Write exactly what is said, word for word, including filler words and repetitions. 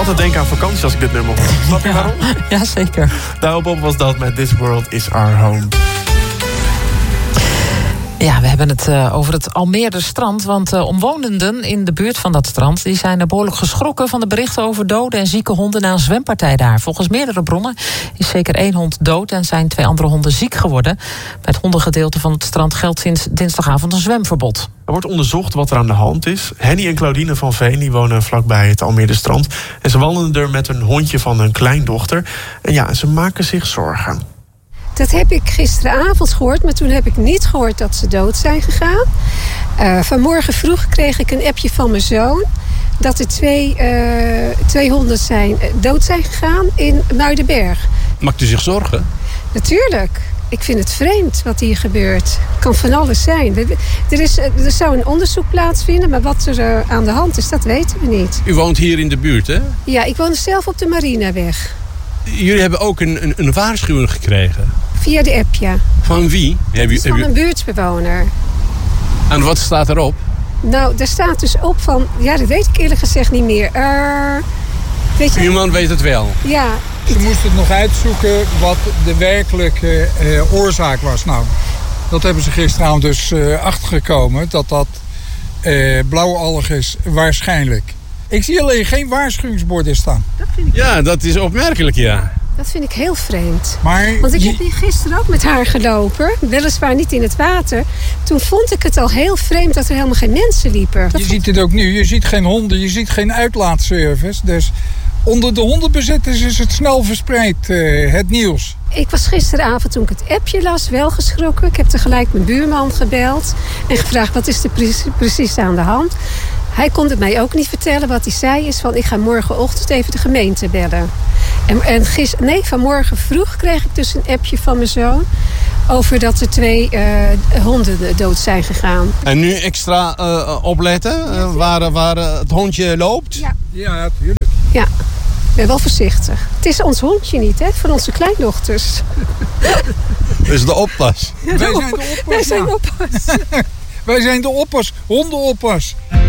altijd denken aan vakantie als ik dit nummer hoor. Snap je ja, waarom? Ja, zeker. Daarop was dat met This World Is Our Home. Ja, we hebben het uh, over het Almeerder strand. Want uh, omwonenden in de buurt van dat strand die zijn behoorlijk geschrokken van de berichten over dode en zieke honden na een zwempartij daar. Volgens meerdere bronnen is zeker één hond dood en zijn twee andere honden ziek geworden. Bij het hondengedeelte van het strand geldt sinds dinsdagavond een zwemverbod. Er wordt onderzocht wat er aan de hand is. Henny en Claudine van Veen die wonen vlakbij het Almeerder strand. En ze wandelen er met een hondje van hun kleindochter. En ja, ze maken zich zorgen. Dat heb ik gisteravond gehoord, maar toen heb ik niet gehoord dat ze dood zijn gegaan. Uh, vanmorgen vroeg kreeg ik een appje van mijn zoon dat er twee, uh, twee honden zijn, dood zijn gegaan in Muidenberg. Maakt u zich zorgen? Natuurlijk. Ik vind het vreemd wat hier gebeurt. Kan van alles zijn. Er, is, er zou een onderzoek plaatsvinden, maar wat er uh, aan de hand is, dat weten we niet. U woont hier in de buurt, hè? Ja, ik woon zelf op de Marinaweg. Jullie hebben ook een, een, een waarschuwing gekregen. Via de app, ja. Van wie? Heb je, van heb je... een buurtbewoner. En wat staat erop? Nou, daar staat dus op van... Ja, dat weet ik eerlijk gezegd niet meer. Uh, weet je... Iemand weet het wel. Ja. Ze moesten nog uitzoeken wat de werkelijke uh, oorzaak was. Nou, dat hebben ze gisteravond dus uh, achtergekomen. Dat dat uh, blauwalg is, waarschijnlijk. Ik zie alleen geen waarschuwingsborden staan. Dat vind ik ja, dat is opmerkelijk, ja. Dat vind ik heel vreemd. Maar Want ik je... heb hier gisteren ook met haar gelopen. Weliswaar niet in het water. Toen vond ik het al heel vreemd dat er helemaal geen mensen liepen. Dat je vond... ziet het ook nu. Je ziet geen honden. Je ziet geen uitlaatservice. Dus onder de hondenbezitters is het snel verspreid, uh, het nieuws. Ik was gisteravond, toen ik het appje las, wel geschrokken. Ik heb tegelijk mijn buurman gebeld. En gevraagd, wat is er precies, precies aan de hand? Hij kon het mij ook niet vertellen. Wat hij zei is van, ik ga morgenochtend even de gemeente bellen. En, en gis, nee, vanmorgen vroeg kreeg ik dus een appje van mijn zoon over dat er twee uh, honden dood zijn gegaan. En nu extra uh, opletten uh, waar, waar uh, het hondje loopt? Ja, ja natuurlijk. Ja, ik ben wel voorzichtig. Het is ons hondje niet, hè, van onze kleindochters. Dat is de oppas. Ja, de Wij op- zijn de oppas. Wij zijn de oppas. Wij zijn de oppas, hondenoppas.